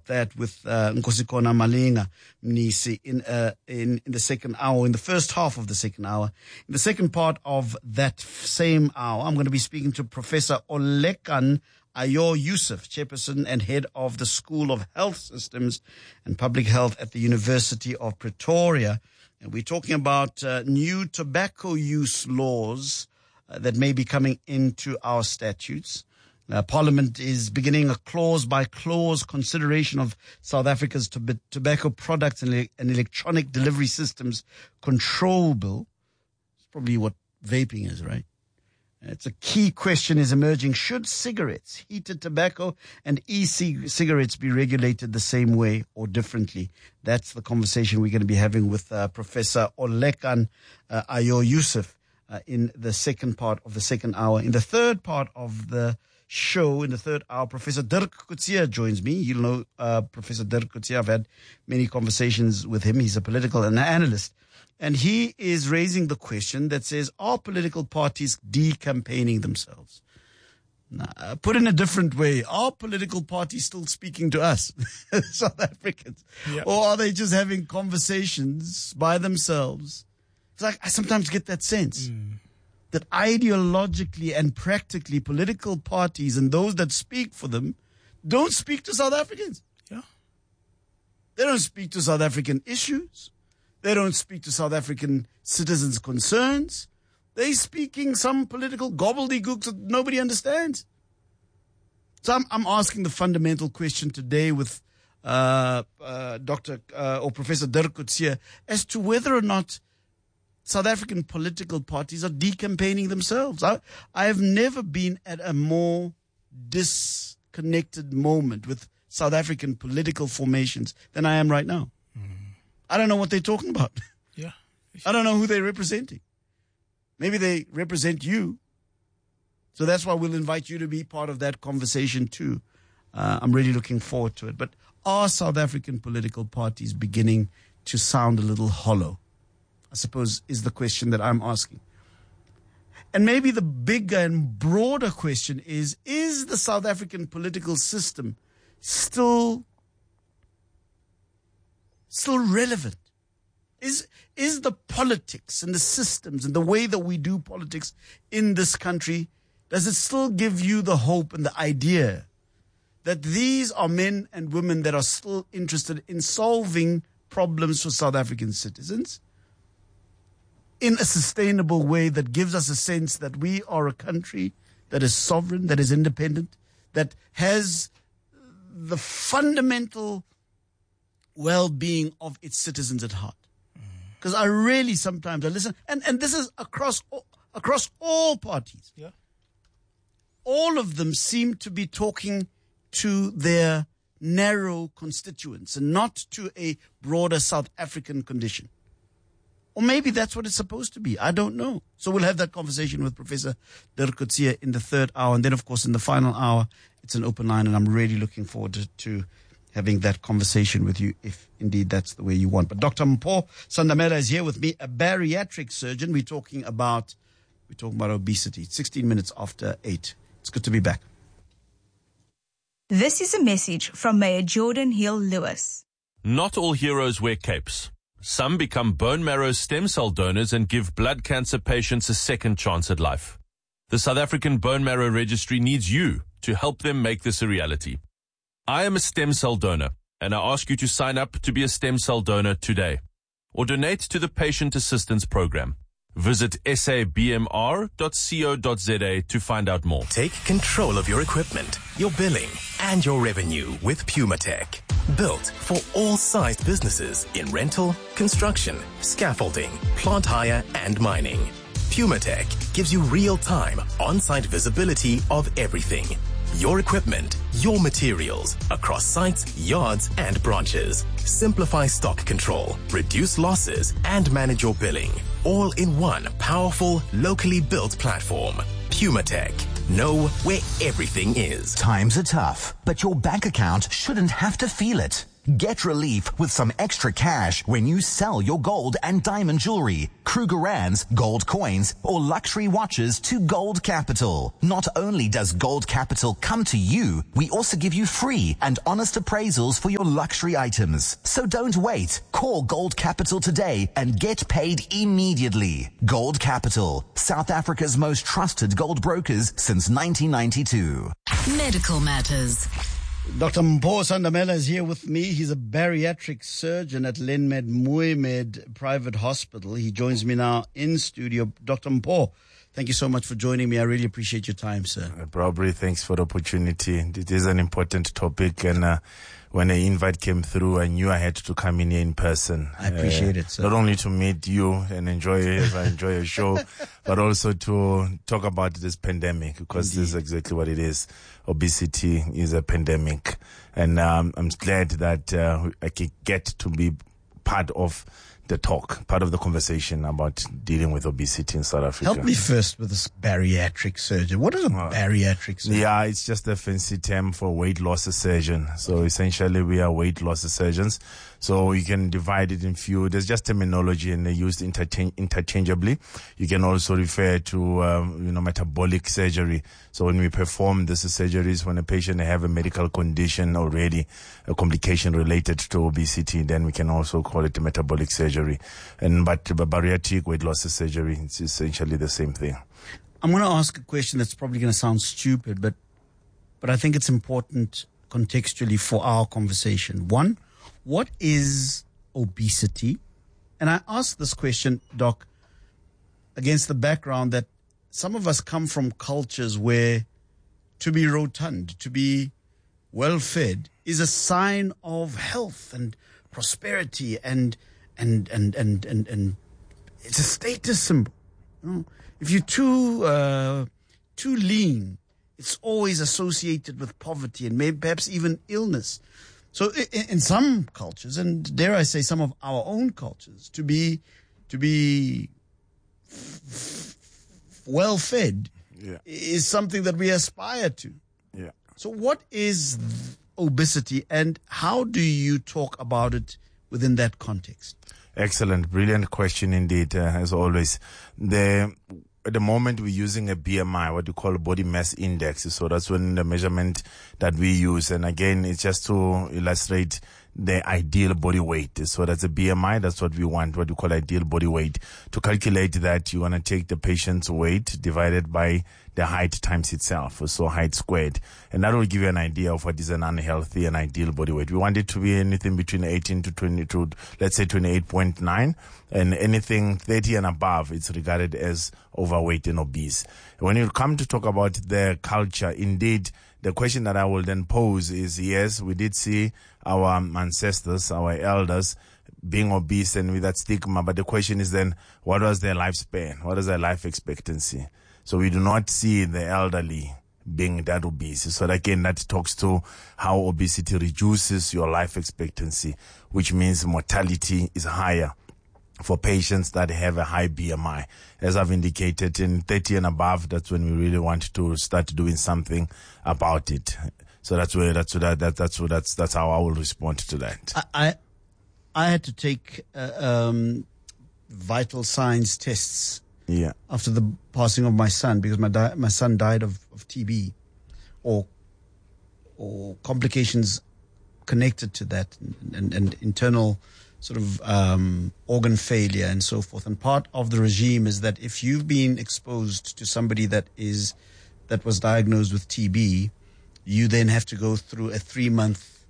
that with Nkosikona Malinga Mnisi in the second hour, in the first half of the second hour. In the second part of that same hour, I'm going to be speaking to Professor Olekan Ayo-Yusuf, chairperson and head of the School of Health Systems and Public Health at the University of Pretoria. And we're talking about new tobacco use laws that may be coming into our statutes. Parliament is beginning a clause-by-clause consideration of South Africa's tobacco products and electronic delivery systems control bill. It's probably what vaping is, right? It's a key question is emerging. Should cigarettes, heated tobacco, and e-cigarettes be regulated the same way or differently? That's the conversation we're going to be having with Professor Olekan Ayo-Yusuf in the second part of the second hour. In the third part of the show, in the third hour, Professor Dirk Coetzee joins me. You'll know Professor Dirk Coetzee. I've had many conversations with him. He's a political analyst. And he is raising the question that says, are political parties decampaigning themselves? Now, put in a different way, are political parties still speaking to us, South Africans? Yeah. Or are they just having conversations by themselves? It's like I sometimes get that sense that ideologically and practically political parties and those that speak for them don't speak to South Africans. Yeah. They don't speak to South African issues. They don't speak to South African citizens' concerns. They're speaking some political gobbledygooks that nobody understands. So I'm asking the fundamental question today with Dr. or Professor Dirk Coetzee as to whether or not South African political parties are decampaigning themselves. I have never been at a more disconnected moment with South African political formations than I am right now. I don't know what they're talking about. Yeah. I don't know who they're representing. Maybe they represent you. So that's why we'll invite you to be part of that conversation too. I'm really looking forward to it. But are South African political parties beginning to sound a little hollow? I suppose is the question that I'm asking. And maybe the bigger and broader question is the South African political system still relevant? Is the politics and the systems and the way that we do politics in this country, does it still give you the hope and the idea that these are men and women that are still interested in solving problems for South African citizens in a sustainable way that gives us a sense that we are a country that is sovereign, that is independent, that has the fundamental well-being of its citizens at heart? Because I really sometimes I listen, and this is across all parties. Yeah. All of them seem to be talking to their narrow constituents and not to a broader South African condition. Or maybe that's what it's supposed to be. I don't know. So we'll have that conversation with Professor Dirk Coetzee in the third hour. And then, of course, in the final hour, it's an open line. And I'm really looking forward to having that conversation with you, if indeed that's the way you want. But Dr. Mpho Sandamela is here with me, a bariatric surgeon. We're talking about obesity. It's 16 minutes after 8. It's good to be back. This is a message from Mayor Jordan Hill-Lewis. Not all heroes wear capes. Some become bone marrow stem cell donors and give blood cancer patients a second chance at life. The South African Bone Marrow Registry needs you to help them make this a reality. I am a stem cell donor, and I ask you to sign up to be a stem cell donor today, or donate to the Patient Assistance Program. Visit sabmr.co.za to find out more. Take control of your equipment, your billing, and your revenue with PumaTech. Built for all sized businesses in rental, construction, scaffolding, plant hire, and mining. PumaTech gives you real-time, on-site visibility of everything. Your equipment, your materials, across sites, yards, and branches. Simplify stock control, reduce losses, and manage your billing. All in one powerful, locally built platform. PumaTech. Know where everything is. Times are tough, but your bank account shouldn't have to feel it. Get relief with some extra cash when you sell your gold and diamond jewelry, Kruger Rands, gold coins, or luxury watches to Gold Capital. Not only does Gold Capital come to you, we also give you free and honest appraisals for your luxury items. So don't wait. Call Gold Capital today and get paid immediately. Gold Capital, South Africa's most trusted gold brokers since 1992. Medical Matters. Dr. Mpho Sandamela is here with me. He's a bariatric surgeon at Lenmed Muemed Private Hospital. He joins me now in studio. Dr. Mpho, thank you so much for joining me. I really appreciate your time, sir. Probably thanks for the opportunity. It is an important topic, and when the invite came through, I knew I had to come in here in person. I appreciate it, sir. Not only to meet you and enjoy your show, but also to talk about this pandemic, because this is exactly what it is. Obesity is a pandemic, and I'm glad that I can get to be part of the talk, part of the conversation about dealing with obesity in South Africa. Help me first with this bariatric surgeon. What is a bariatric surgeon? Yeah, it's just a fancy term for weight loss surgeon. So essentially we are weight loss surgeons. So you can divide it in few. There's just terminology, and they're used interchangeably. You can also refer to, metabolic surgery. So when we perform these surgeries, when a patient have a medical condition already, a complication related to obesity, then we can also call it a metabolic surgery. But bariatric weight loss surgery, it's essentially the same thing. I'm going to ask a question that's probably going to sound stupid, but I think it's important contextually for our conversation. One, what is obesity? And I ask this question, Doc, against the background that some of us come from cultures where to be rotund, to be well-fed is a sign of health and prosperity and it's a status symbol. You know? If you're too lean, it's always associated with poverty and maybe perhaps even illness. So in some cultures, and dare I say some of our own cultures, to be well fed is something that we aspire to. Yeah. So what is obesity, and how do you talk about it within that context? Excellent, brilliant question indeed, as always. At the moment, we're using a BMI, what you call a body mass index. So that's when the measurement that we use. And again, it's just to illustrate the ideal body weight. So that's a BMI. That's what we want, what you call ideal body weight. To calculate that, you want to take the patient's weight divided by the height times itself. So height squared. And that will give you an idea of what is an unhealthy and ideal body weight. We want it to be anything between 18 to 22, let's say 28.9. And anything 30 and above, it's regarded as overweight and obese. When you come to talk about the culture, indeed, the question that I will then pose is, yes, we did see our ancestors, our elders, being obese and with that stigma. But the question is then, what was their lifespan? What is their life expectancy? So we do not see the elderly being that obese. So again, that talks to how obesity reduces your life expectancy, which means mortality is higher for patients that have a high BMI. As I've indicated, in 30 and above, that's when we really want to start doing something about it. So that's how I will respond to that. I had to take vital signs tests after the passing of my son, because my son died of TB or complications connected to that and internal sort of organ failure and so forth. And part of the regime is that if you've been exposed to somebody that was diagnosed with TB, you then have to go through a 3-month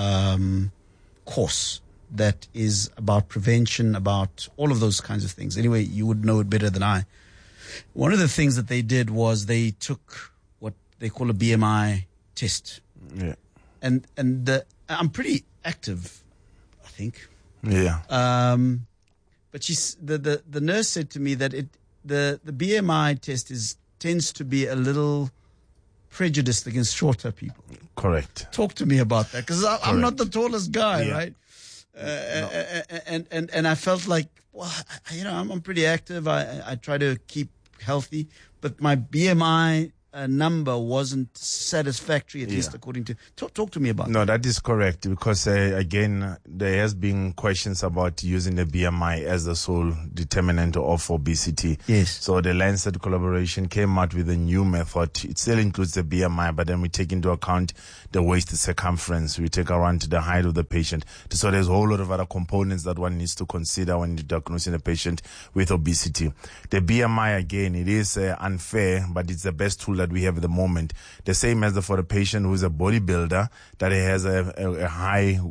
course that is about prevention, about all of those kinds of things. Anyway, you would know it better than I. One of the things that they did was they took what they call a BMI test. Yeah. And I'm pretty active, I think. Yeah. But the nurse said to me that the BMI test tends to be a little prejudiced against shorter people. Correct. Talk to me about that, because I'm not the tallest guy, right? No. And I felt like, well, I'm pretty active. I try to keep healthy, but my BMI number wasn't satisfactory, at least according to... Talk to me about No, that is correct, because again, there has been questions about using the BMI as the sole determinant of obesity. Yes. So the Lancet collaboration came out with a new method. It still includes the BMI, but then we take into account the waist circumference. We take around the height of the patient. So there's a whole lot of other components that one needs to consider when diagnosing a patient with obesity. The BMI, again, it is unfair, but it's the best tool that we have at the moment. The same as for a patient who's a bodybuilder that has a high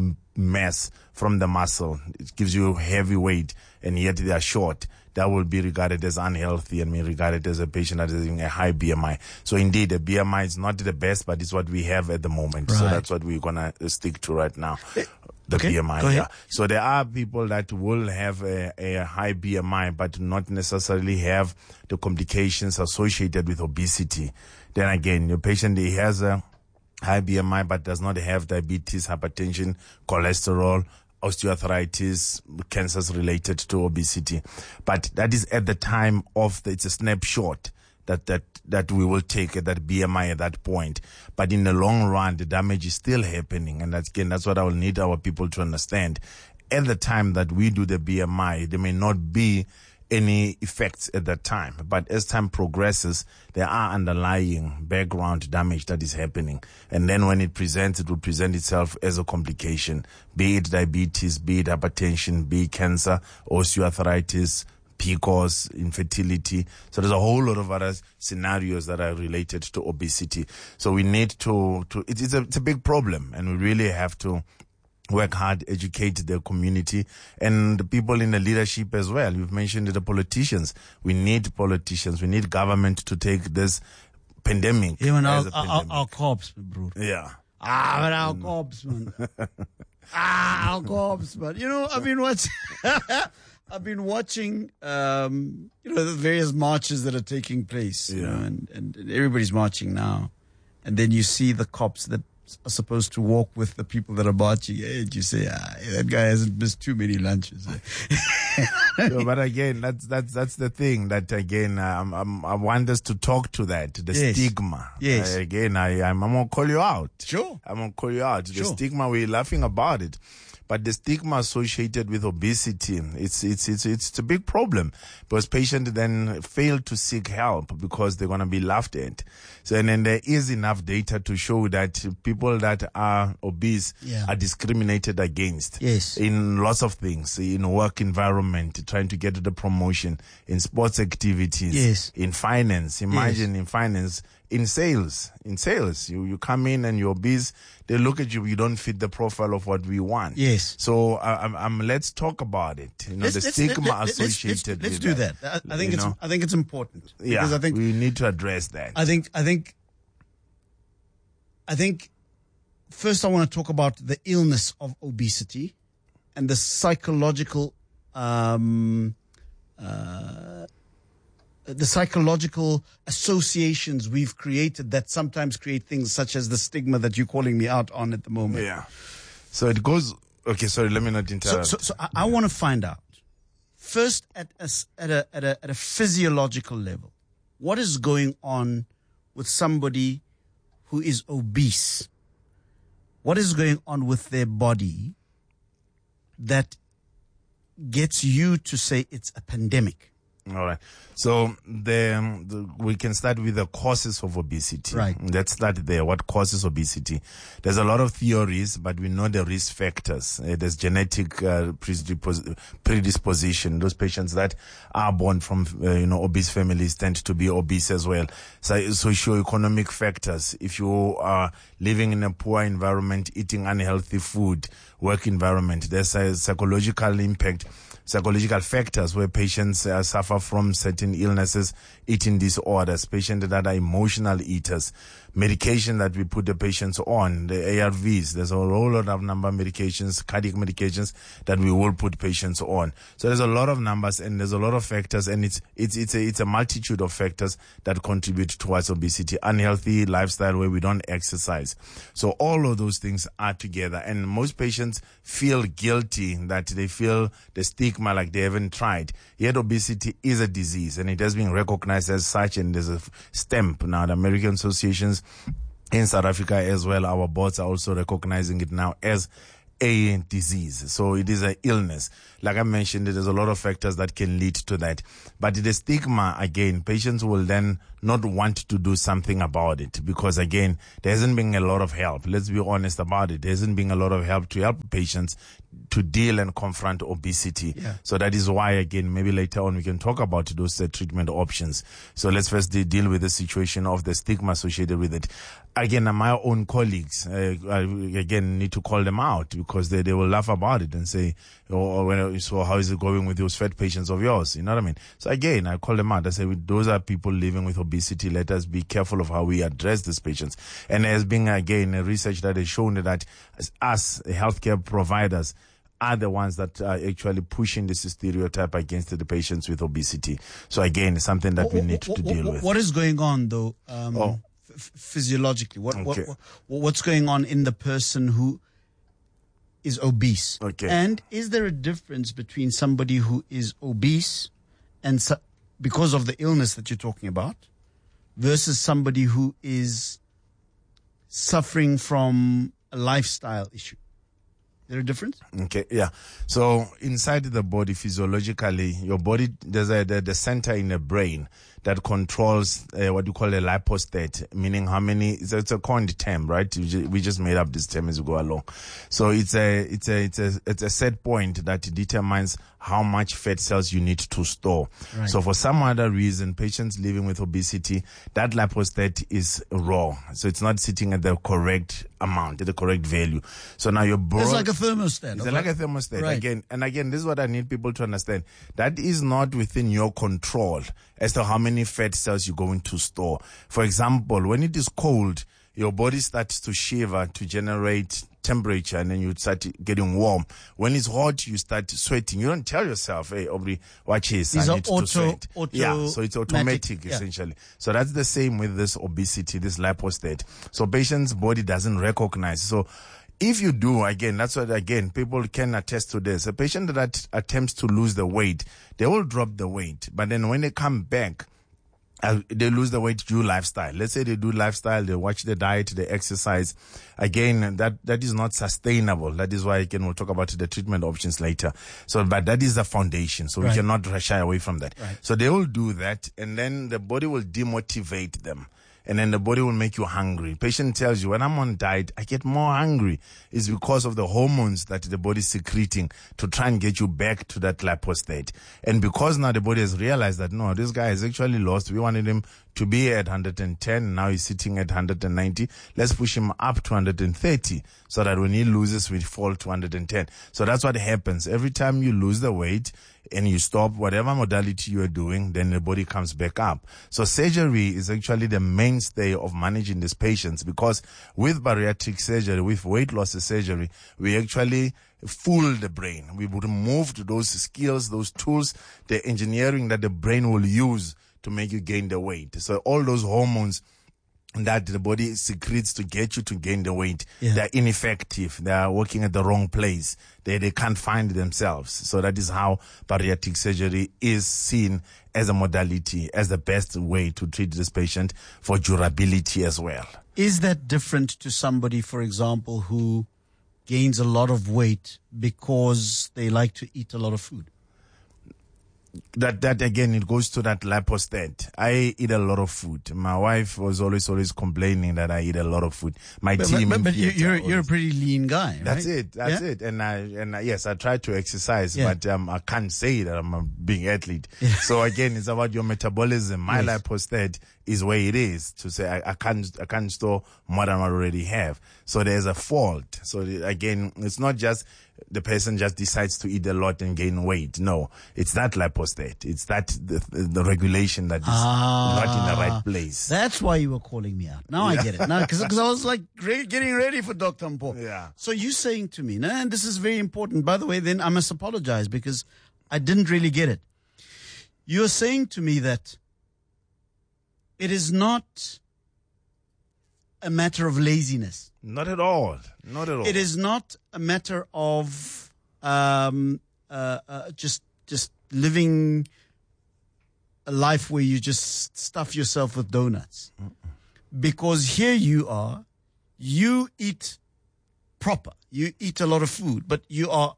mass from the muscle. It gives you heavy weight, and yet they are short. That will be regarded as unhealthy and be regarded as a patient that is having a high BMI. So indeed, the BMI is not the best, but it's what we have at the moment. Right. So that's what we're going to stick to right now. The BMI. Go ahead. Yeah. So there are people that will have a high BMI, but not necessarily have the complications associated with obesity. Then again, your patient, he has a high BMI, but does not have diabetes, hypertension, cholesterol, osteoarthritis, cancers related to obesity. But that is at the time of it's a snapshot that we will take at that BMI at that point. But in the long run, the damage is still happening. And that's what I will need our people to understand. At the time that we do the BMI, there may not be any effects at that time. But as time progresses, there are underlying background damage that is happening. And then when it presents, it will present itself as a complication, be it diabetes, be it hypertension, be it cancer, osteoarthritis, PCOS, infertility. So there's a whole lot of other scenarios that are related to obesity. So we need it's a big problem, and we really have to work hard, educate the community and the people in the leadership as well. You've mentioned the politicians. We need politicians. We need government to take this pandemic even as a pandemic. Our cops, bro. Yeah. But our cops, man. Our cops, man. You know, I've been watching, the various marches that are taking place, you know, and everybody's marching now. And then you see the cops that are supposed to walk with the people that are marching, and you say, that guy hasn't missed too many lunches. So, but again, that's the thing that again, I want us to talk to that, the stigma. Yes. Again, I'm going to call you out. Sure. I'm going to call you out. Sure. The stigma, we're laughing about it. But the stigma associated with obesity, it's a big problem, because patients then fail to seek help because they're going to be laughed at. So, and then there is enough data to show that people that are obese are discriminated against. Yes. In lots of things, in work environment, trying to get the promotion, in sports activities, in finance. Imagine in finance, in sales, you come in and you're obese. They look at you don't fit the profile of what we want. Yes. So let's talk about it. You know, the stigma associated with let's do that. I think it's important. Yeah. Because I think we need to address that. I think first I want to talk about the illness of obesity and the psychological associations we've created that sometimes create things such as the stigma that you're calling me out on at the moment. Yeah. So it goes. Okay, sorry. Let me not interrupt. So I want to find out first at a physiological level, what is going on with somebody who is obese? What is going on with their body that gets you to say it's a pandemic? All right. So we can start with the causes of obesity. Right. Let's start there. What causes obesity? There's a lot of theories, but we know the risk factors. There's genetic predisposition. Those patients that are born from obese families tend to be obese as well. So socioeconomic factors. If you are living in a poor environment, eating unhealthy food, work environment, there's a psychological impact. Psychological factors where patients suffer from certain illnesses, eating disorders, patients that are emotional eaters, medication that we put the patients on, the ARVs. There's a whole lot of number of medications, cardiac medications that we will put patients on. So there's a lot of numbers and there's a lot of factors, and it's a multitude of factors that contribute towards obesity. Unhealthy lifestyle where we don't exercise. So all of those things are together, and most patients feel guilty, that they feel the stigma like they haven't tried. Yet obesity is a disease, and it has been recognized as such, and there's a stamp now. The American associations in South Africa as well, our boards are also recognizing it now as a disease. So it is an illness. Like I mentioned, there's a lot of factors that can lead to that. But the stigma, again, patients will then not want to do something about it, because again, there hasn't been a lot of help. Let's be honest about it. There hasn't been a lot of help to help patients to deal and confront obesity. Yeah. So that is why, again, maybe later on we can talk about those treatment options. So let's first deal with the situation of the stigma associated with it. Again, my own colleagues, again, need to call them out, because they will laugh about it and say, so how is it going with those fat patients of yours? You know what I mean? So again, I call them out. I say, those are people living with obesity. Let us be careful of how we address these patients. And there's been, again, a research that has shown that us healthcare providers are the ones that are actually pushing this stereotype against the patients with obesity. So again, it's something that we need to deal with. What is going on, though, physiologically? What's going on in the person who is obese? Okay. And is there a difference between somebody who is obese and because of the illness that you're talking about, versus somebody who is suffering from a lifestyle issue? Is there a difference? Okay, yeah. So inside the body, physiologically, your body, there's the center in the brain that controls what you call a lipostat, meaning how many. It's a coined term, right? We just made up this term as we go along. So it's a set point that determines how much fat cells you need to store. Right. So for some other reason, patients living with obesity, that lipostat is raw. So it's not sitting at the correct amount, at the correct value. So now your it's like a thermostat. It's like a thermostat. Right. Again, this is what I need people to understand. That is not within your control as to how many fat cells you're going to store. For example, when it is cold, your body starts to shiver to generate temperature, and then you start getting warm. When it's hot, you start sweating. You don't tell yourself, hey, Aubrey, watch this, I need to sweat. Yeah, so it's automatic, essentially. So that's the same with this obesity, this lipostat. So patient's body doesn't recognize. So if you do, again, that's what, again, people can attest to this. A patient that attempts to lose the weight, they will drop the weight. But then when they come back, they lose the weight due lifestyle. Let's say they do lifestyle, they watch the diet, they exercise. Again, that is not sustainable. That is why, again, we'll talk about the treatment options later. So, but that is the foundation. So we cannot shy away from that. Right. So they will do that, and then the body will demotivate them. And then the body will make you hungry. Patient tells you, when I'm on diet, I get more hungry. It's because of the hormones that the body is secreting to try and get you back to that lipostat. And because now the body has realized that, no, this guy is actually lost. We wanted him to be at 110. Now he's sitting at 190. Let's push him up to 130 so that when he loses, we fall to 110. So that's what happens. Every time you lose the weight and you stop whatever modality you are doing, then the body comes back up. So surgery is actually the mainstay of managing these patients, because with bariatric surgery, with weight loss surgery, we actually fool the brain. We would remove those skills, those tools, the engineering that the brain will use to make you gain the weight. So all those hormones that the body secretes to get you to gain the weight, they're ineffective. They are working at the wrong place. They can't find themselves. So that is how bariatric surgery is seen as a modality, as the best way to treat this patient for durability as well. Is that different to somebody, for example, who gains a lot of weight because they like to eat a lot of food? That again, it goes to that lipostat. I eat a lot of food. My wife was always complaining that I eat a lot of food. My team, but you're a pretty lean guy. That's right? it. That's it. And yes, I try to exercise, but I can't say that I'm a big athlete. So again, it's about your metabolism. My lipostat is where it is to say I can't store more than what I already have. So there's a fault. So again, it's not just the person just decides to eat a lot and gain weight. No, it's that lipostat. It's that the regulation that is not in the right place. That's why you were calling me out. Now I get it. Now, because I was like getting ready for Dr. Mpo. Yeah. So you're saying to me, and this is very important. By the way, then I must apologize because I didn't really get it. You're saying to me that it is not a matter of laziness. Not at all. Not at all. It is not a matter of just living a life where you just stuff yourself with donuts. Because here you are, you eat proper, you eat a lot of food, but you're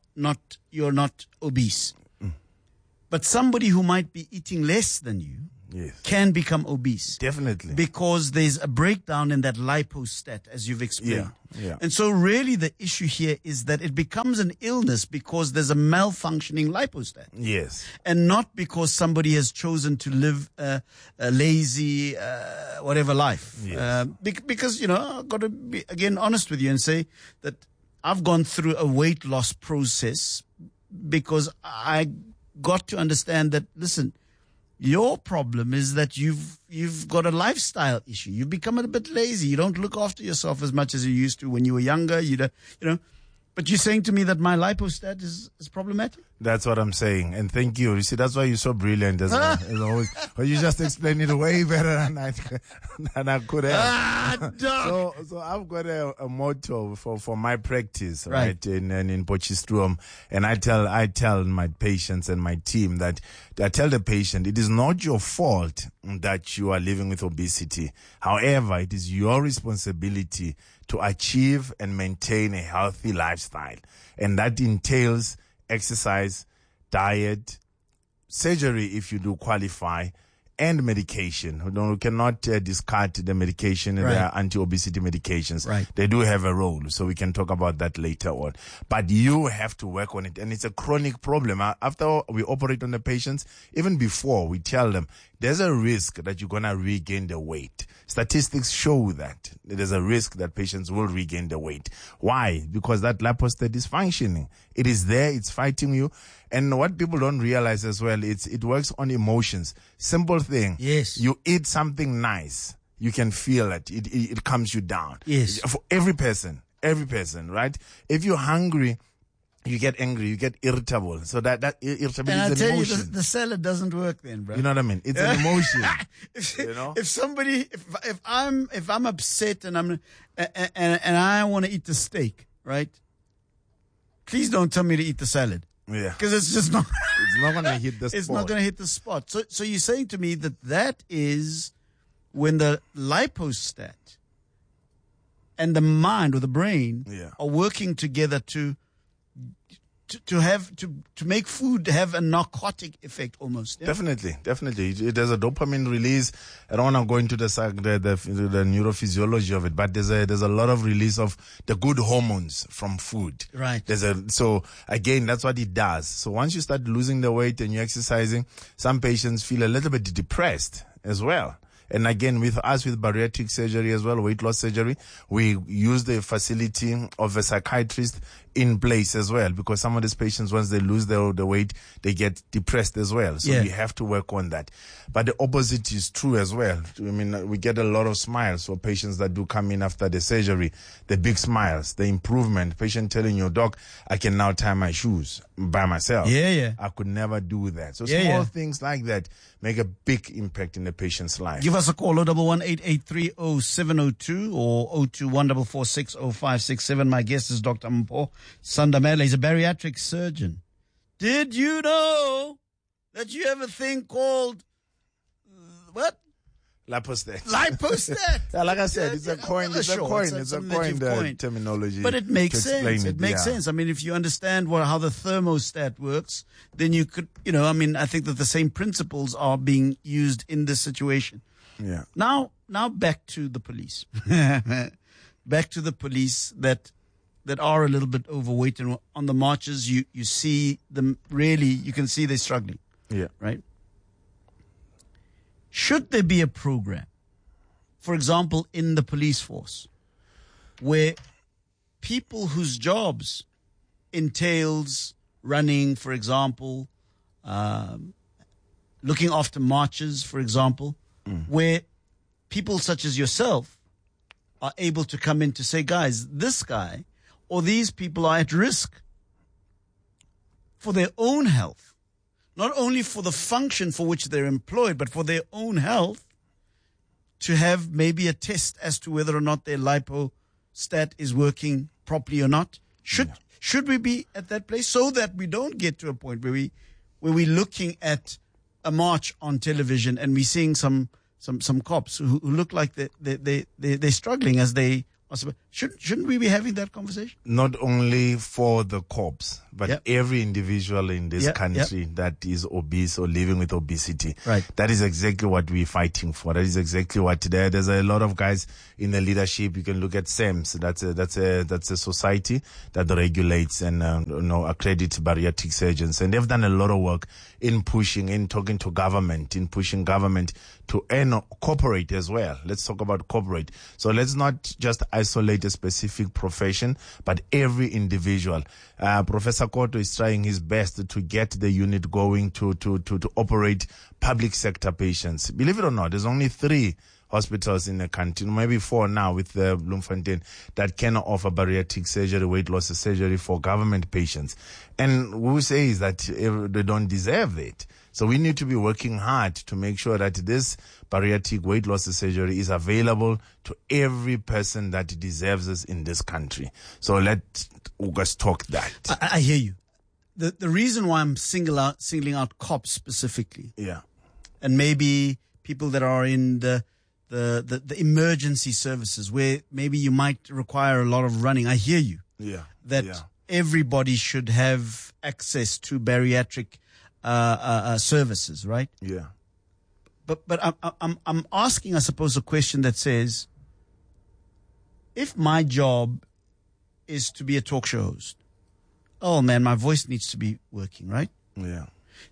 not obese. But somebody who might be eating less than you can become obese. Definitely. Because there's a breakdown in that lipostat, as you've explained. Yeah. And so really the issue here is that it becomes an illness because there's a malfunctioning lipostat. Yes. And not because somebody has chosen to live a lazy, whatever life. Yes. Because, I've got to be, again, honest with you and say that I've gone through a weight loss process because I got to understand that, listen, your problem is that you've got a lifestyle issue. You've become a bit lazy. You don't look after yourself as much as you used to when you were younger. But you're saying to me that my lipostat is problematic? That's what I'm saying. And thank you. You see, that's why you're so brilliant as always. Well, you just explained it way better than I could have. So I've got a motto for my practice, right? In Potchefstroom. And I tell my patients and my team that I tell the patient, it is not your fault that you are living with obesity. However, it is your responsibility to achieve and maintain a healthy lifestyle. And that entails exercise, diet, surgery if you do qualify, and medication. We cannot discard the medication. Right. There are anti-obesity medications. Right. They do have a role, so we can talk about that later on. But you have to work on it, and it's a chronic problem. After we operate on the patients, even before, we tell them, there's a risk that you're going to regain the weight. Statistics show that there's a risk that patients will regain the weight. Why? Because that lipostat is functioning. It is there. It's fighting you. And what people don't realize as well, it works on emotions. Simple thing. Yes. You eat something nice, you can feel it. It calms you down. Yes. For every person, right? If you're hungry, you get angry, you get irritable. So that irritability and is an I'll emotion. tell you, the salad doesn't work then, bro. You know what I mean? It's an emotion. If I'm upset and I want to eat the steak, right? Please don't tell me to eat the salad. Yeah. Because it's just not. It's not going to hit the spot. It's not going to hit the spot. So you're saying to me that is when the lipostat and the mind or the brain are working together to make food have a narcotic effect almost. Yeah? Definitely. There's a dopamine release. I don't want to go into the neurophysiology of it, but there's a lot of release of the good hormones from food. Right. So again, that's what it does. So once you start losing the weight and you're exercising, some patients feel a little bit depressed as well. And again, with bariatric surgery as well, weight loss surgery, we use the facility of a psychiatrist in place as well, because some of these patients, once they lose the weight, they get depressed as well. So we have to work on that. But the opposite is true as well. I mean, we get a lot of smiles for patients that do come in after the surgery. The big smiles, the improvement. Patient telling you, doc, I can now tie my shoes by myself. Yeah. I could never do that. So small things like that make a big impact in the patient's life. Give us a call, 011-883-0702 or 021-446-0567. My guest is Dr. Mpho Sandamela. He's a bariatric surgeon. Did you know that you have a thing called, what? Lipostat. Like I said, it's a coin. It's a coin terminology. But it makes sense. It makes sense. I mean, if you understand how the thermostat works, then you could, I think that the same principles are being used in this situation. Yeah. Now back to the police. Back to the police that are a little bit overweight, and on the marches you see them really, you can see they're struggling. Yeah. Right? Should there be a program for example, in the police force, where people whose jobs entails running, for example, looking after marches, for example, where people such as yourself are able to come in to say, guys, this guy or these people are at risk for their own health, not only for the function for which they're employed, but for their own health, to have maybe a test as to whether or not their lipostat is working properly or not. Should we be at that place so that we don't get to a point where we're looking at a march on television and we're seeing some cops who look like they're struggling as they are. Shouldn't we be having that conversation? Not only for the cops, but every individual in this country that is obese or living with obesity. Right. That is exactly what we're fighting for. That is exactly what there's a lot of guys in the leadership. You can look at SAMS. That's a society that regulates and accredits bariatric surgeons, and they've done a lot of work in pushing, in talking to government, in pushing government to cooperate as well. Let's talk about cooperate. So let's not just isolate a specific profession, but every individual. Professor Koto is trying his best to get the unit going to operate public sector patients. Believe it or not, there's only 3 hospitals in the country, maybe 4 now with Bloemfontein, that can offer bariatric surgery, weight loss surgery for government patients. And who says that they don't deserve it? So we need to be working hard to make sure that this bariatric weight loss surgery is available to every person that deserves it in this country. So let's talk that. I hear you. The reason why I'm singling out cops specifically, and maybe people that are in the emergency services where maybe you might require a lot of running. I hear you. Everybody should have access to bariatric services, right? Yeah. But I'm asking, I suppose, a question that says, if my job is to be a talk show host, oh man, my voice needs to be working, right? Yeah.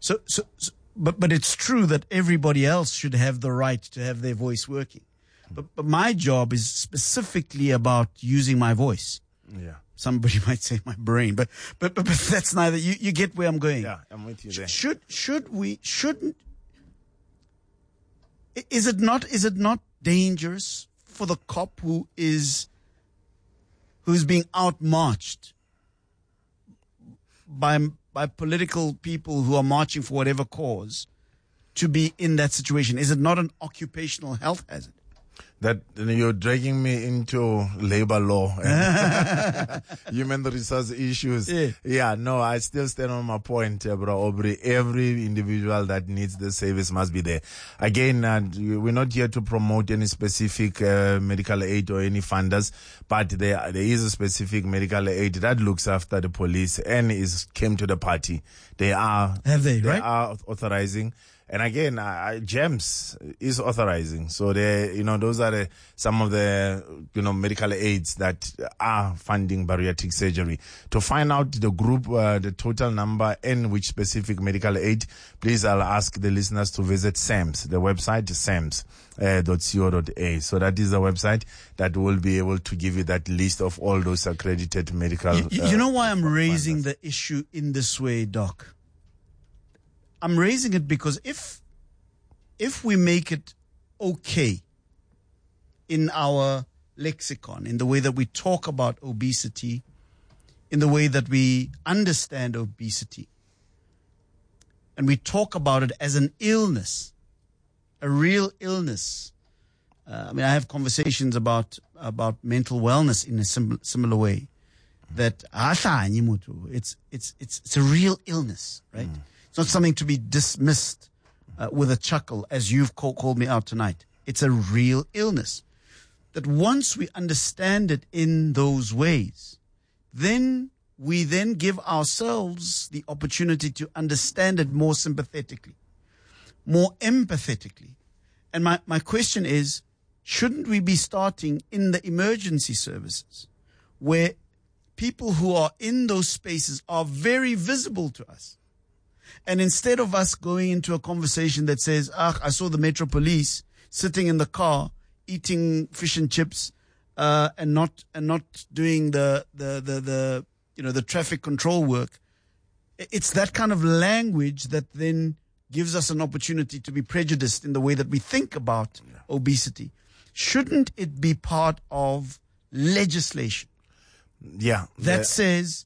But it's true that everybody else should have the right to have their voice working. But my job is specifically about using my voice. Yeah. Somebody might say my brain, but that's neither. You get where I'm going. Yeah, I'm with you there. Shouldn't? Is it not dangerous for the cop who's being outmarched by political people who are marching for whatever cause to be in that situation? Is it not an occupational health hazard? That you're dragging me into labor law and human resource issues. No, I still stand on my point, bro Aubrey. Every individual that needs the service must be there. Again, we're not here to promote any specific medical aid or any funders, but there is a specific medical aid that looks after the police and came to the party. They are authorizing. And again, GEMS is authorizing. So those are some of the, medical aids that are funding bariatric surgery. To find out the group, the total number and which specific medical aid, please, I'll ask the listeners to visit SAMS. The website is sams.co.a. So that is the website that will be able to give you that list of all those accredited medical. You know why I'm raising the issue in this way, Doc? I'm raising it because if we make it okay in our lexicon, in the way that we talk about obesity, in the way that we understand obesity, and we talk about it as an illness, a real illness. I have conversations about mental wellness in a similar way. That it's a real illness, right? It's not something to be dismissed with a chuckle, as you've called me out tonight. It's a real illness. That once we understand it in those ways, then we give ourselves the opportunity to understand it more sympathetically, more empathetically. And my question is, shouldn't we be starting in the emergency services where people who are in those spaces are very visible to us? And instead of us going into a conversation that says, I saw the Metro Police sitting in the car eating fish and chips, and not doing the traffic control work. It's that kind of language that then gives us an opportunity to be prejudiced in the way that we think about obesity. Shouldn't it be part of legislation? Yeah. That says,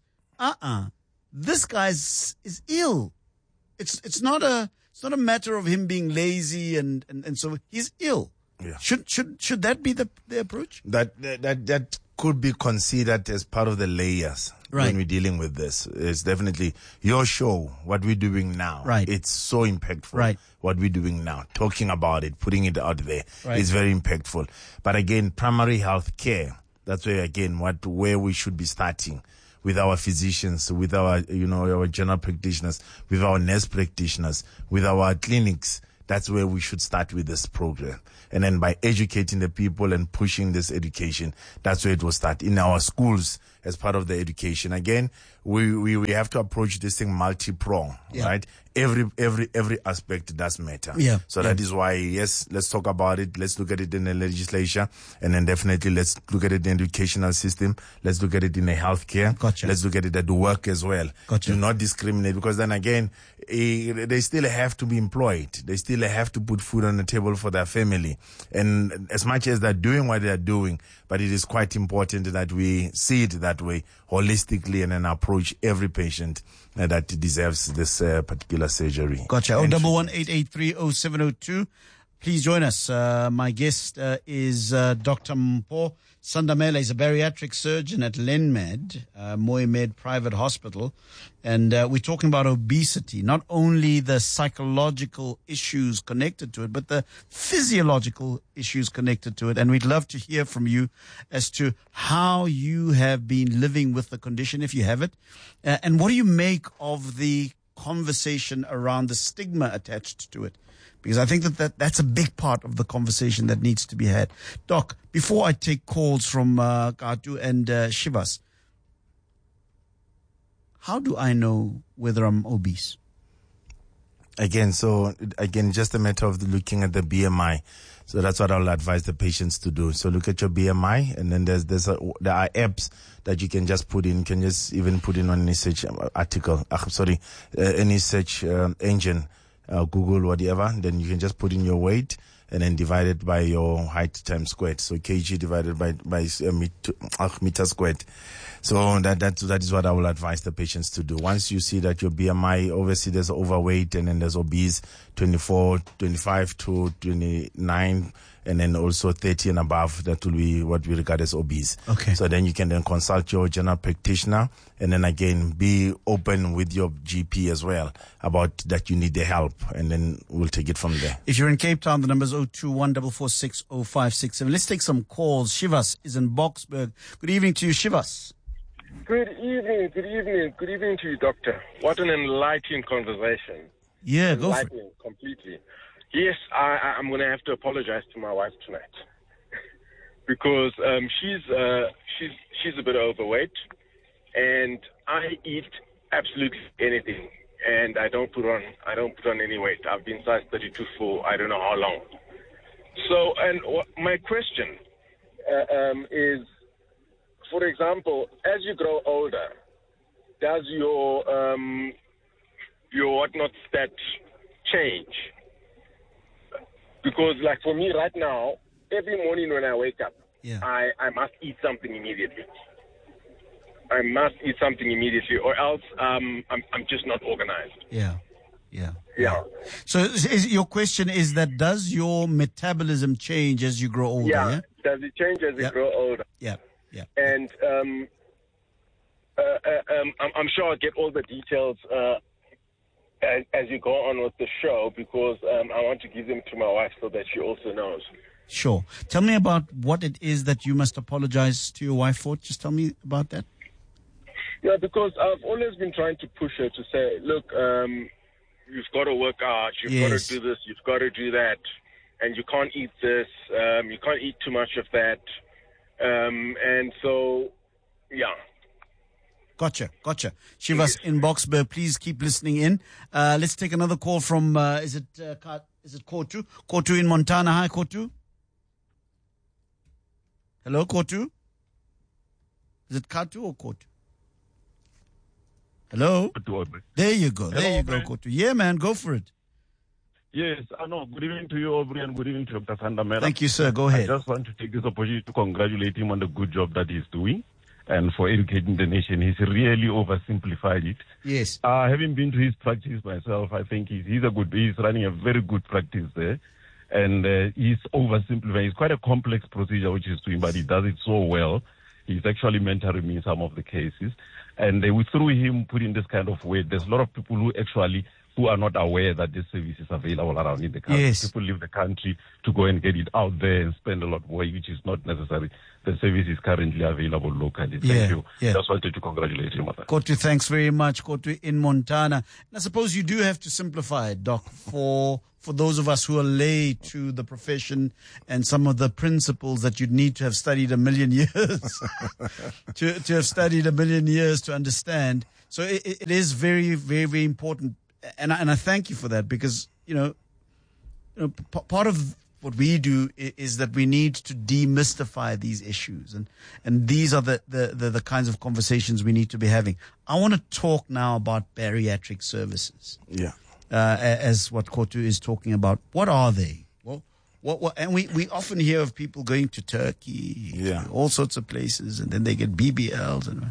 this guy is ill. It's not a matter of him being lazy and so he's ill. Yeah. Should that be the approach? That could be considered as part of the layers Right. when we're dealing with this. It's definitely your show, what we're doing now. Right. It's so impactful. Right. What we're doing now, talking about it, putting it out there, Right. is very impactful. But again, primary health care, that's where again where we should be starting with our physicians, with our our general practitioners, with our nurse practitioners, with our clinics. That's where we should start with this program. And then by educating the people and pushing this education, that's where it will start in our schools as part of the education. Again, we have to approach this thing multi-pronged, right? Every aspect does matter. Yeah. So that is why, yes, let's talk about it. Let's look at it in the legislature, and then definitely let's look at it in the educational system. Let's look at it in the healthcare. Gotcha. Let's look at it at the work as well. Gotcha. Do not discriminate, because then again, they still have to be employed. They still have to put food on the table for their family. And as much as they're doing what they're doing, but it is quite important that we see it that way holistically and then approach every patient that deserves this particular surgery. Gotcha. 011-883-0702. Please join us. My guest is Dr. Mpho Sandamela. He's a bariatric surgeon at Lenmed, Moemed Private Hospital. And we're talking about obesity, not only the psychological issues connected to it, but the physiological issues connected to it. And we'd love to hear from you as to how you have been living with the condition, if you have it. And what do you make of the conversation around the stigma attached to it? Because I think that's a big part of the conversation that needs to be had. Doc, before I take calls from Katu and Shivas, how do I know whether I'm obese? Again, just a matter of looking at the BMI. So that's what I'll advise the patients to do. So look at your BMI, and then there are apps that you can just put in. You can just even put in on any search any search engine, Google, whatever. Then you can just put in your weight and then divide it by your height times squared. So kg divided by meter squared. So that is what I will advise the patients to do. Once you see that your BMI, obviously there's overweight and then there's obese, 25 to 29, and then also 30 and above, that will be what we regard as obese. Okay. So then you can then consult your general practitioner, and then again be open with your GP as well about that you need the help, and then we'll take it from there. If you're in Cape Town, the number is 021-446-0567. Let's take some calls. Shivas is in Boksburg. Good evening to you, Shivas. Good evening to you, Doctor. What an enlightening conversation. Yeah, go for it. Enlightening, completely. Yes, I'm going to have to apologize to my wife tonight because she's a bit overweight, and I eat absolutely anything, and I don't put on any weight. I've been size 32 for I don't know how long. So, and my question is, for example, as you grow older, does your whatnot stat change? Because, like, for me right now, every morning when I wake up, I must eat something immediately. Or else I'm just not organized. Yeah. So your question is that does your metabolism change as you grow older? Yeah. Does it change as you grow older? Yeah. And I'm sure I'll get all the details as you go on with the show, because I want to give them to my wife so that she also knows. Sure. Tell me about what it is that you must apologize to your wife for. Just tell me about that. Yeah, because I've always been trying to push her to say, look, you've got to work out, you've got to do this, you've got to do that, and you can't eat this, you can't eat too much of that. And so, yeah. Gotcha. Shivas in Boksburg, please keep listening in. Let's take another call from, is it Kotu? Kotu in Montana. Hi, Kotu. Hello, Kotu? Is it Katu or Kotu? Hello? There you go. There you go, Kotu. Yeah, man, go for it. Yes, I know. Good evening to you, Aubrey, and good evening to Dr. Sandamela. Thank you, sir. Go ahead. I just want to take this opportunity to congratulate him on the good job that he's doing and for educating the nation. He's really oversimplified it. Yes. Having been to his practice myself, I think he's running a very good practice there. And he's oversimplifying. It's quite a complex procedure which he's doing, but he does it so well. He's actually mentoring me in some of the cases. And through him putting this kind of weight, there's a lot of people who are not aware that this service is available around in the country. Yes. People leave the country to go and get it out there and spend a lot more, which is not necessary. The service is currently available locally. Thank you. Yeah. Just wanted to congratulate you, Mother. Kotu, thanks very much. Kotu in Montana. And I suppose you do have to simplify it, Doc, for those of us who are lay to the profession and some of the principles that you'd need to have studied a million years to have studied a million years to understand. So it is very, very, very important. And I thank you for that because, part of what we do is that we need to demystify these issues. And these are the kinds of conversations we need to be having. I want to talk now about bariatric services. Yeah. As what Kotu is talking about. What are they? Well, what? And we often hear of people going to Turkey, all sorts of places, and then they get BBLs and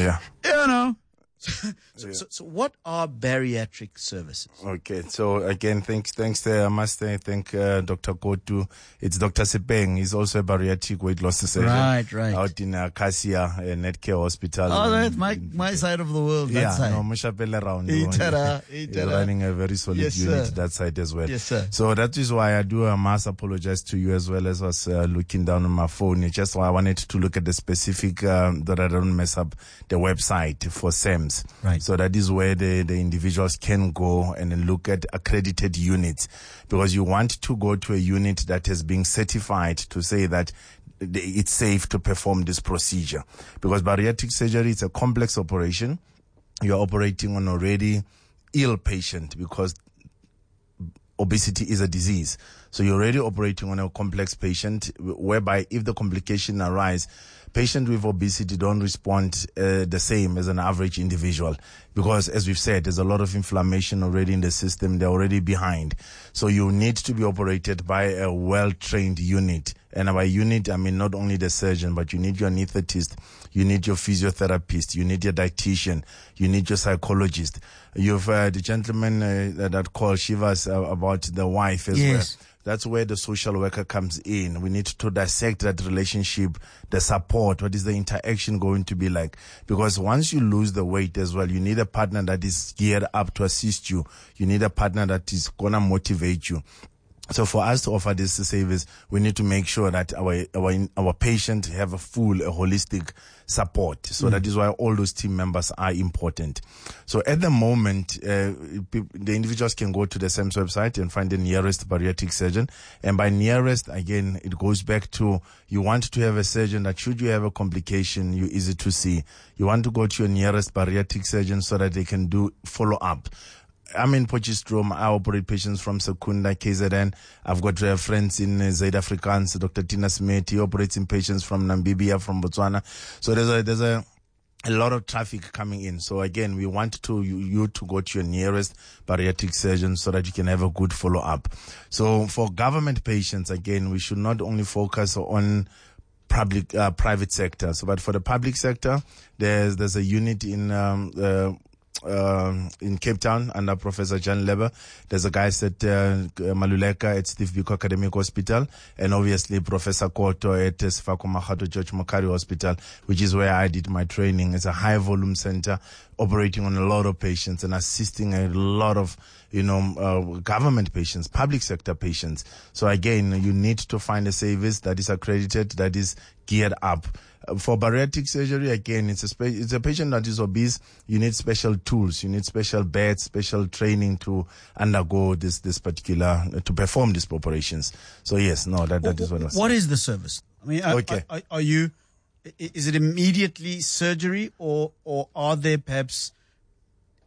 So what are bariatric services? Okay, so again, thanks there. I must thank Dr. Kotu. It's Dr. Sepeng. He's also a bariatric weight loss surgeon. Right. Out in Cassia Netcare Hospital. Oh, that's my side of the world. That side. Mushapele around. He's running a very solid unit that side as well. Yes, sir. So that is why I must apologize to you as well as I was looking down on my phone. It's just why I wanted to look at the specific, that I don't mess up the website for SAMS. Right. So that is where the individuals can go and look at accredited units, because you want to go to a unit that has been certified to say that it's safe to perform this procedure. Because bariatric surgery is a complex operation. You're operating on already ill patient because obesity is a disease. So you're already operating on a complex patient whereby if the complication arise, patients with obesity don't respond the same as an average individual because, as we've said, there's a lot of inflammation already in the system. They're already behind. So you need to be operated by a well-trained unit. And by unit, I mean not only the surgeon, but you need your anesthetist, you need your physiotherapist, you need your dietitian, you need your psychologist. You've the gentleman that called Shivas about the wife as well. That's where the social worker comes in. We need to dissect that relationship, the support. What is the interaction going to be like? Because once you lose the weight as well, you need a partner that is geared up to assist you. You need a partner that is going to motivate you. So for us to offer this service, we need to make sure that our patients have a holistic support. So that is why all those team members are important. So at the moment, the individuals can go to the SAMS website and find the nearest bariatric surgeon. And by nearest, again, it goes back to you want to have a surgeon that should you have a complication, you're easy to see. You want to go to your nearest bariatric surgeon so that they can do follow-up. I'm in Potchefstroom. I operate patients from Secunda, KZN. I've got friends in Zuid-Afrikaans, Dr. Tina Smith. He operates in patients from Namibia, from Botswana. So there's a lot of traffic coming in. So again, we want you to go to your nearest bariatric surgeon so that you can have a good follow-up. So for government patients, again, we should not only focus on private sector. So, but for the public sector, there's a unit in Cape Town under Professor Jan Leber. There's a guy at Maluleka at Steve Biko Academic Hospital, and obviously Professor Koto at Sefako Makgato George Mokari Hospital, which is where I did my training. It's a high volume center operating on a lot of patients and assisting a lot of government patients, public sector patients. So again, you need to find a service that is accredited, that is geared up. For bariatric surgery, again, it's a patient that is obese. You need special tools. You need special beds, special training to undergo this particular, to perform these operations. So yes, that is what I was saying. What is the service? I mean, is it immediately surgery or are there perhaps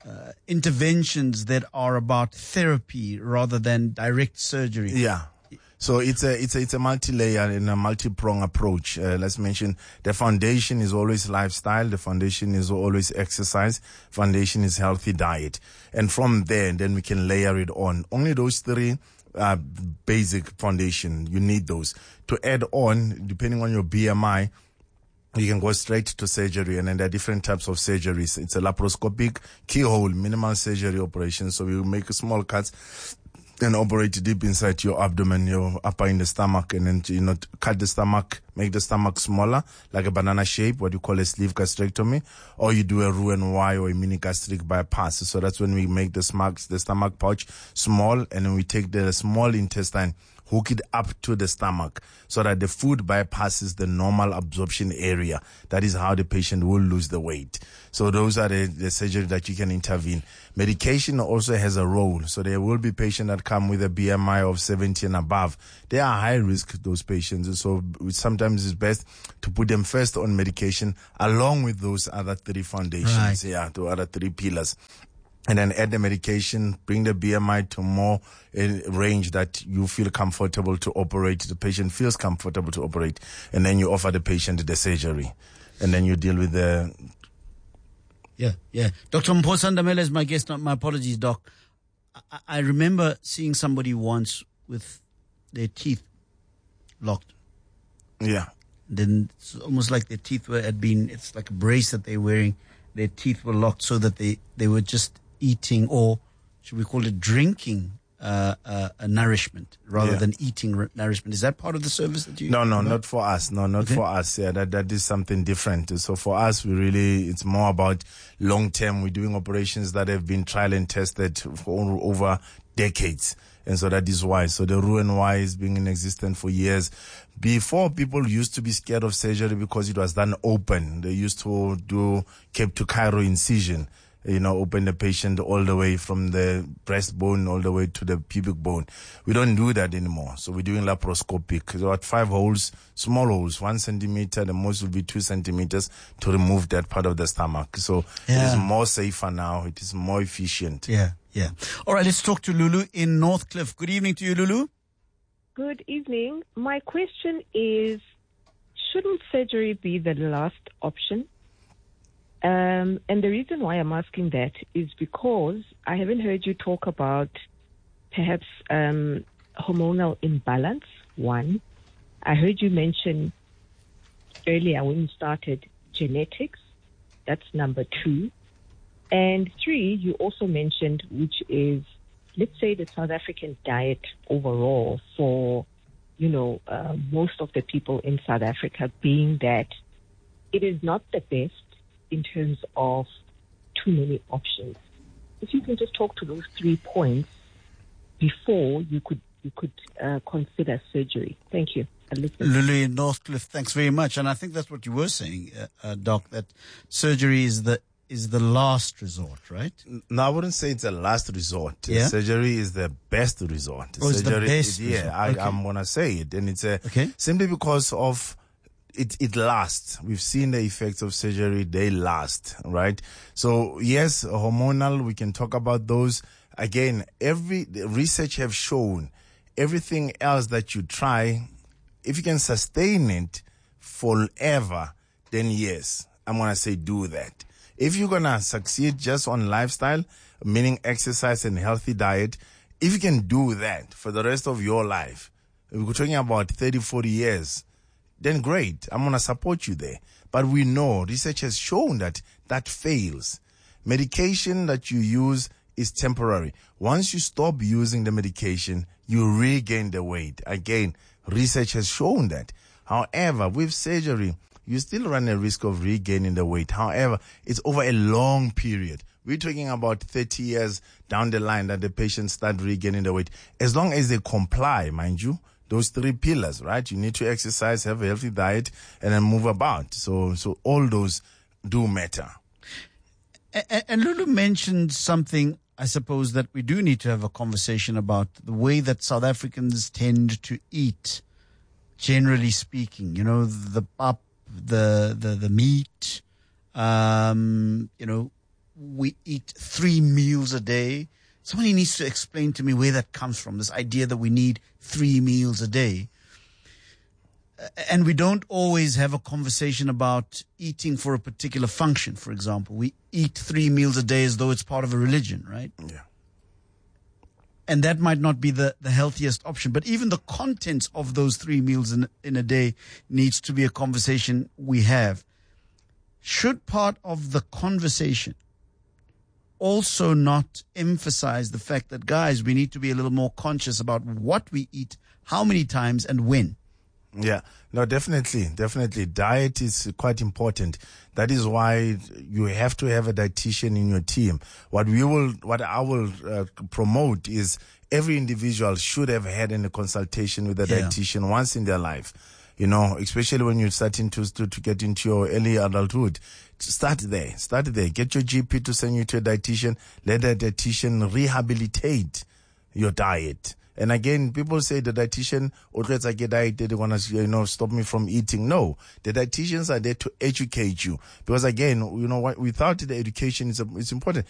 interventions that are about therapy rather than direct surgery? Yeah. So it's a multi-layer and a multi-prong approach. Let's mention the foundation is always lifestyle. The foundation is always exercise. Foundation is healthy diet. And from there, then we can layer it on. Only those three basic foundation. You need those. To add on, depending on your BMI, you can go straight to surgery, and then there are different types of surgeries. It's a laparoscopic keyhole, minimal surgery operation. So we will make small cuts and operate deep inside your abdomen, your upper in the stomach, and then, cut the stomach, make the stomach smaller, like a banana shape, what you call a sleeve gastrectomy, or you do a Roux-en-Y or a mini gastric bypass. So that's when we make the stomach pouch small, and then we take the small intestine, hook it up to the stomach so that the food bypasses the normal absorption area. That is how the patient will lose the weight. So those are the surgery that you can intervene. Medication also has a role. So there will be patients that come with a BMI of 70 and above. They are high risk, those patients. So sometimes it's best to put them first on medication along with those other three foundations. Right. Yeah, the other three pillars. And then add the medication, bring the BMI to more range that you feel comfortable to operate, the patient feels comfortable to operate, and then you offer the patient the surgery. And then you deal with the... Yeah. Dr. Mpho Ndamela is my guest. My apologies, Doc. I remember seeing somebody once with their teeth locked. Yeah. Then it's almost like their teeth it's like a brace that they're wearing. Their teeth were locked so that they were just eating, or should we call it drinking, a nourishment rather than eating nourishment. Is that part of the service that you... No, not for us. No, not for us. Yeah, that is something different. So for us, it's more about long term. We're doing operations that have been trial and tested for over decades. And so that is why. So the Roux-en-Y is being in existence for years. Before, people used to be scared of surgery because it was done open. They used to do Cape to Cairo incision. Open the patient all the way from the breastbone all the way to the pubic bone. We don't do that anymore. So we're doing laparoscopic. So at 5 holes, small holes, 1 centimeter, the most will be 2 centimeters to remove that part of the stomach. So it is more safer now. It is more efficient. Yeah. All right, let's talk to Lulu in Northcliffe. Good evening to you, Lulu. Good evening. My question is, shouldn't surgery be the last option? And the reason why I'm asking that is because I haven't heard you talk about perhaps hormonal imbalance, one. I heard you mention earlier when you started genetics. That's number 2. And 3, you also mentioned, which is, let's say, the South African diet overall for, most of the people in South Africa, being that it is not the best in terms of too many options. If you can just talk to those 3 points before you could consider surgery. Thank you. Lulu in Northcliffe, thanks very much. And I think that's what you were saying, Doc, that surgery is the last resort, right? No, I wouldn't say it's a last resort. Yeah? Surgery is the best resort. It's the best resort. Okay. I'm going to say it. And it's simply because of it lasts. We've seen the effects of surgery. They last, right? So yes, hormonal, we can talk about those. Again, the research have shown everything else that you try, if you can sustain it forever, then yes, I'm going to say do that. If you're going to succeed just on lifestyle, meaning exercise and healthy diet, if you can do that for the rest of your life, we're talking about 30, 40 years, then great. I'm going to support you there. But we know research has shown that fails. Medication that you use is temporary. Once you stop using the medication, you regain the weight. Again, research has shown that. However, with surgery, you still run a risk of regaining the weight. However, it's over a long period. We're talking about 30 years down the line that the patients start regaining the weight. As long as they comply, mind you, those 3 pillars, right? You need to exercise, have a healthy diet, and then move about. So all those do matter. And Lulu mentioned something, I suppose, that we do need to have a conversation about, the way that South Africans tend to eat, generally speaking. The pap, the meat, we eat 3 meals a day. Somebody needs to explain to me where that comes from, this idea that we need 3 meals a day. And we don't always have a conversation about eating for a particular function, for example. We eat 3 meals a day as though it's part of a religion, right? Yeah. And that might not be the healthiest option. But even the contents of those 3 meals in a day needs to be a conversation we have. Should part of the conversation also not emphasize the fact that, guys, we need to be a little more conscious about what we eat, how many times, and when? Yeah, no, definitely. Diet is quite important. That is why you have to have a dietitian in your team. What I will promote is every individual should have had a consultation with a dietitian once in their life. You know, especially when you're starting to get into your early adulthood. Start there. Get your GP to send you to a dietitian. Let the dietitian rehabilitate your diet. And again, people say the dietitian, they want to, stop me from eating. No, the dietitians are there to educate you. Because again, without the education, it's important.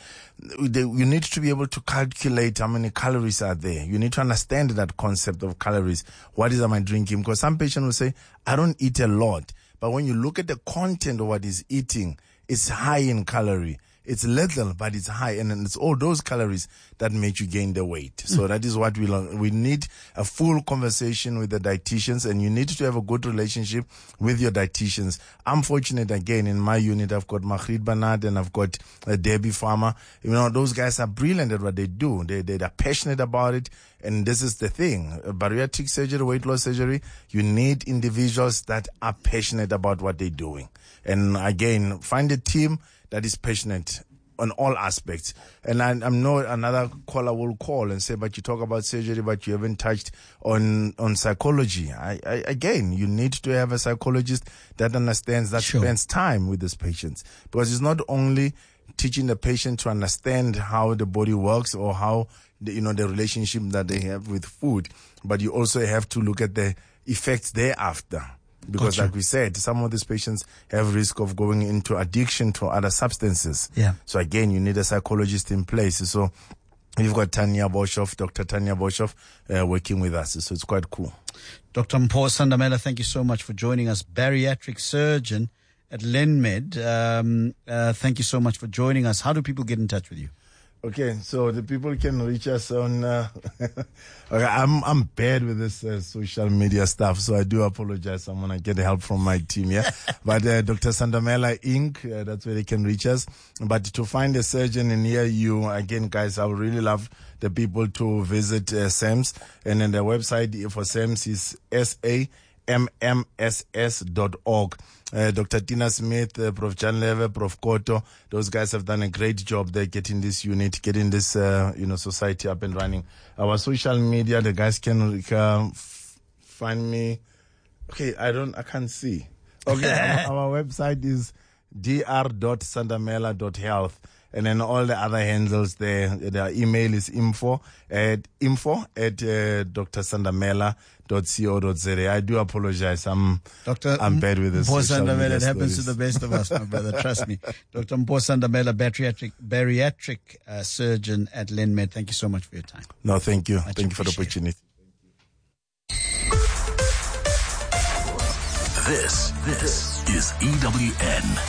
You need to be able to calculate how many calories are there. You need to understand that concept of calories. What am I drinking? Because some patients will say, I don't eat a lot. But when you look at the content of what is eating, it's high in calorie. It's little, but it's high, and it's all those calories that make you gain the weight. So that is what we learn. We need a full conversation with the dietitians, and you need to have a good relationship with your dietitians. I'm fortunate, again, in my unit, I've got Magritte Bernard and I've got Debbie Farmer. Those guys are brilliant at what they do. They're passionate about it, and this is the thing. Bariatric surgery, weight loss surgery, you need individuals that are passionate about what they're doing. And again, find a team that is passionate on all aspects. And I know another caller will call and say, but you talk about surgery, but you haven't touched on psychology. Again, you need to have a psychologist that understands, that spends time with these patients. Because it's not only teaching the patient to understand how the body works or how, the relationship that they have with food, but you also have to look at the effects thereafter. Because like we said, some of these patients have risk of going into addiction to other substances. Yeah. So again, you need a psychologist in place. So we've got Dr. Tanya Boshoff, working with us. So it's quite cool. Dr. Mpho Sandamela, thank you so much for joining us. Bariatric surgeon at Lenmed. Thank you so much for joining us. How do people get in touch with you? Okay, so the people can reach us on. I'm bad with this social media stuff, so I do apologize. I'm gonna get help from my team, yeah. But Dr. Sandamela Inc. That's where they can reach us. But to find a surgeon near you, again, guys, I would really love the people to visit SAMS, and then the website for SAMS is samms.org. Dr. Tina Smith, Prof. John Leve, Prof. Koto, those guys have done a great job there getting this unit, getting this, society up and running. Our social media, the guys can find me. Okay, I can't see. Okay, our website is dr.sandamela.health. And then all the other handles there, their email is info at drsandamela.co.za. I do apologize. I'm bad with this. Mpho Sandamela, it happens to the best of us, my brother. Trust me. Dr. Mpho Sandamela, bariatric surgeon at Lenmed. Thank you so much for your time. No, thank you. Thank you for the opportunity. This is EWN.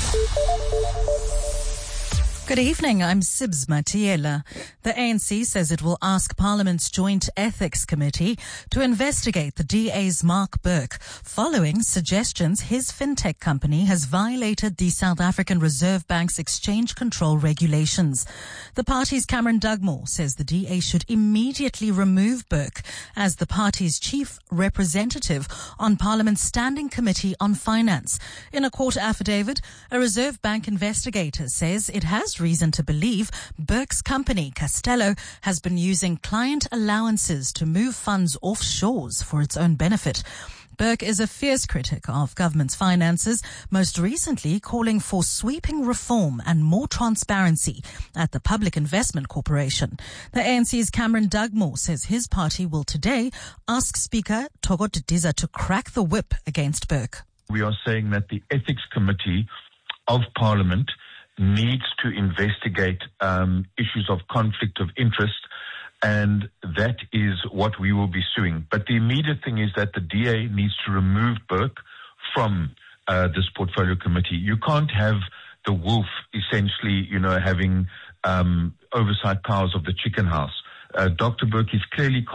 Good evening, I'm Sibs Matiela. The ANC says it will ask Parliament's Joint Ethics Committee to investigate the DA's Mark Burke following suggestions his fintech company has violated the South African Reserve Bank's exchange control regulations. The party's Cameron Dugmore says the DA should immediately remove Burke as the party's chief representative on Parliament's Standing Committee on Finance. In a court affidavit, a Reserve Bank investigator says it has reason to believe Burke's company, Castello, has been using client allowances to move funds offshores for its own benefit. Burke is a fierce critic of government's finances, most recently calling for sweeping reform and more transparency at the Public Investment Corporation. The ANC's Cameron Dugmore says his party will today ask Speaker Thoko Didiza to crack the whip against Burke. We are saying that the Ethics Committee of Parliament needs to investigate issues of conflict of interest, and that is what we will be suing. But the immediate thing is that the DA needs to remove Burke from this portfolio committee. You can't have the wolf essentially, having oversight powers of the chicken house. Dr. Burke is clearly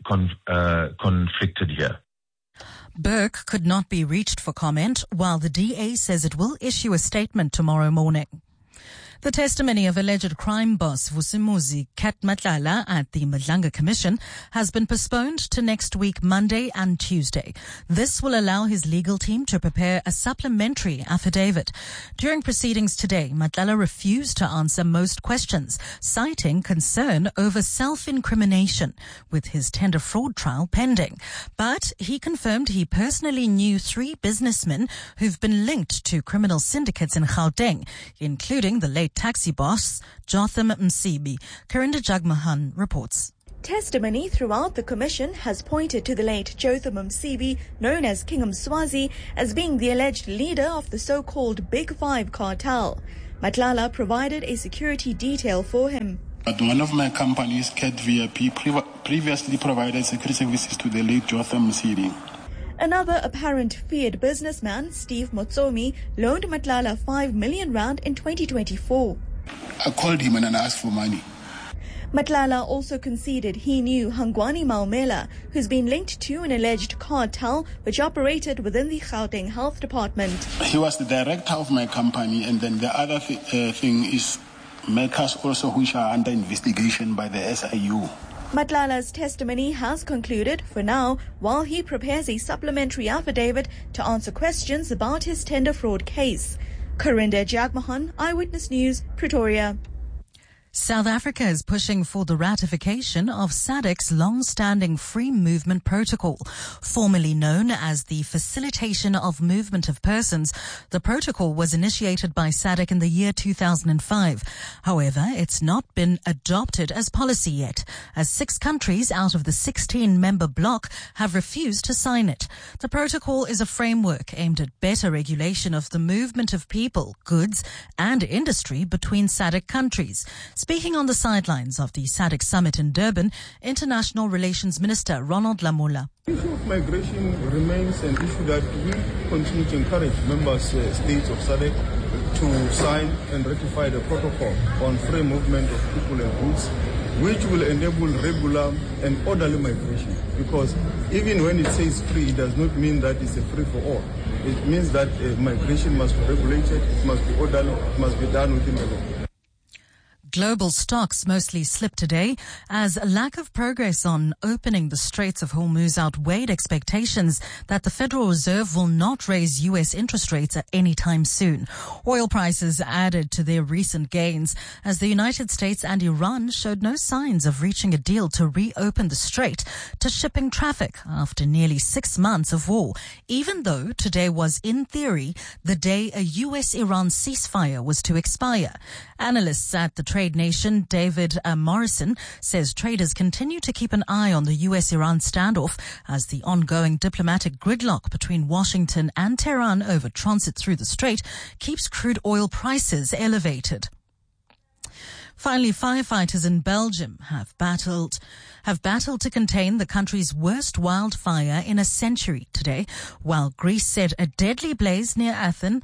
conflicted here. Burke could not be reached for comment, while the DA says it will issue a statement tomorrow morning. The testimony of alleged crime boss Vusimuzi Kat Matlala at the Madlanga Commission has been postponed to next week, Monday and Tuesday. This will allow his legal team to prepare a supplementary affidavit. During proceedings today, Matlala refused to answer most questions, citing concern over self-incrimination with his tender fraud trial pending. But he confirmed he personally knew 3 businessmen who've been linked to criminal syndicates in Gauteng, including the late taxi boss Jotham Msibi. Karinda Jagmohan reports. Testimony throughout the commission has pointed to the late Jotham Msibi, known as King Mswazi, as being the alleged leader of the so-called Big Five cartel. Matlala provided a security detail for him. But one of my companies, Cat VIP, previously provided security services to the late Jotham Msibi. Another apparent feared businessman, Steve Motsomi, loaned Matlala 5 million rand in 2024. I called him and I asked for money. Matlala also conceded he knew Hangwani Maumela, who's been linked to an alleged cartel which operated within the Gauteng Health Department. He was the director of my company, and then the other thing is makers also which are under investigation by the SIU. Matlala's testimony has concluded for now, while he prepares a supplementary affidavit to answer questions about his tender fraud case. Karinda Jagmohan, Eyewitness News, Pretoria. South Africa is pushing for the ratification of SADC's long-standing Free Movement Protocol, formerly known as the Facilitation of Movement of Persons. The protocol was initiated by SADC in the year 2005. However, it's not been adopted as policy yet, as 6 countries out of the 16-member bloc have refused to sign it. The protocol is a framework aimed at better regulation of the movement of people, goods, and industry between SADC countries. Speaking on the sidelines of the SADC summit in Durban, International Relations Minister Ronald Lamola. The issue of migration remains an issue that we continue to encourage member states of SADC to sign and ratify the protocol on free movement of people and goods, which will enable regular and orderly migration. Because even when it says free, it does not mean that it's a free for all. It means that migration must be regulated, it must be orderly, it must be done within the law. Global stocks mostly slipped today as a lack of progress on opening the Straits of Hormuz outweighed expectations that the Federal Reserve will not raise U.S. interest rates at any time soon. Oil prices added to their recent gains as the United States and Iran showed no signs of reaching a deal to reopen the strait to shipping traffic after nearly 6 months of war, even though today was, in theory, the day a U.S.-Iran ceasefire was to expire. Analysts at the trade nation David Morrison says traders continue to keep an eye on the U.S.-Iran standoff as the ongoing diplomatic gridlock between Washington and Tehran over transit through the strait keeps crude oil prices elevated. Finally, firefighters in Belgium have battled to contain the country's worst wildfire in a century today, while Greece said a deadly blaze near Athens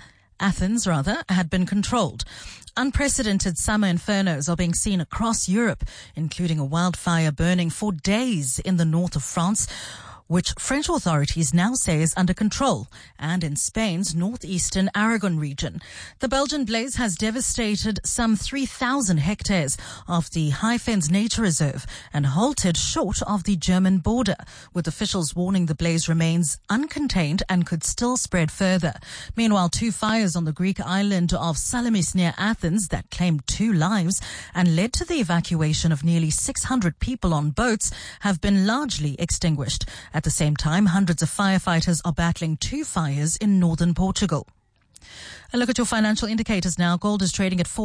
had been controlled. Unprecedented summer infernos are being seen across Europe, including a wildfire burning for days in the north of France, which French authorities now say is under control, and in Spain's northeastern Aragon region. The Belgian blaze has devastated some 3,000 hectares of the Haifens Nature Reserve and halted short of the German border, with officials warning the blaze remains uncontained and could still spread further. Meanwhile, 2 fires on the Greek island of Salamis near Athens that claimed 2 lives and led to the evacuation of nearly 600 people on boats have been largely extinguished. At the same time, hundreds of firefighters are battling 2 fires in northern Portugal. A look at your financial indicators now. Gold is trading at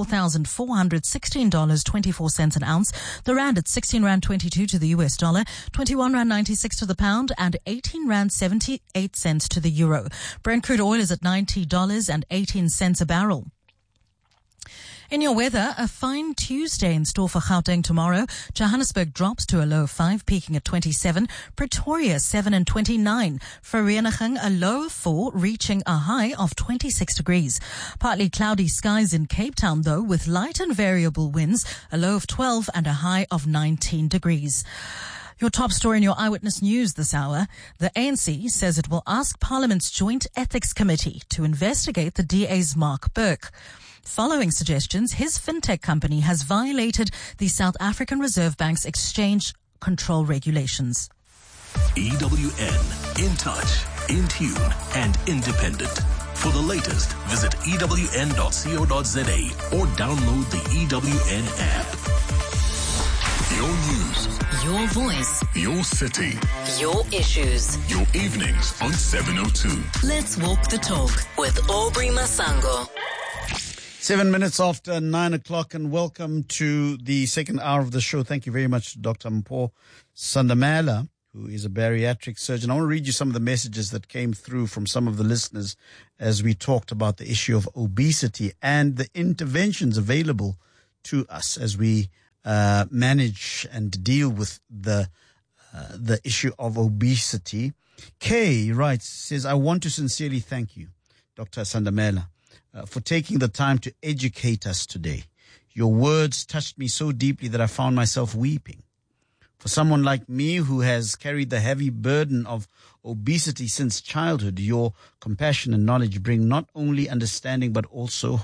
$4,416.24 an ounce. The rand at 16 rand 22 to the US dollar, 21 rand 96 to the pound, and 18 rand 78 cents to the euro. Brent crude oil is at $90.18 a barrel. In your weather, a fine Tuesday in store for Gauteng tomorrow. Johannesburg drops to a low of 5, peaking at 27. Pretoria 7 and 29. Vereeniging a low of 4, reaching a high of 26 degrees. Partly cloudy skies in Cape Town, though, with light and variable winds, a low of 12 and a high of 19 degrees. Your top story in your Eyewitness News this hour. The ANC says it will ask Parliament's Joint Ethics Committee to investigate the DA's Mark Burke. Following suggestions, his fintech company has violated the South African Reserve Bank's exchange control regulations. EWN, in touch, in tune, and independent. For the latest, visit ewn.co.za or download the EWN app. Your news, your voice, your city, your issues, your evenings on 702. Let's walk the talk with Aubrey Masango. 7 minutes after 9 o'clock, and welcome to the second hour of the show. Thank you very much to Dr. Mpho Sandamela, who is a bariatric surgeon. I want to read you some of the messages that came through from some of the listeners as we talked about the issue of obesity and the interventions available to us as we manage and deal with the issue of obesity. Kay writes, says, I want to sincerely thank you, Dr. Sandamela, for taking the time to educate us today. Your words touched me so deeply that I found myself weeping. For someone like me who has carried the heavy burden of obesity since childhood, your compassion and knowledge bring not only understanding but also